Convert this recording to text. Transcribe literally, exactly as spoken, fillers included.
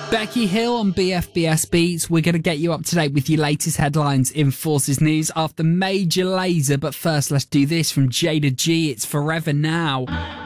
Becky Hill on B F B S Beats. We're going to get you up to date with your latest headlines in Forces News after Major Lazer. But first, let's do this from Jada G. It's Forever Now.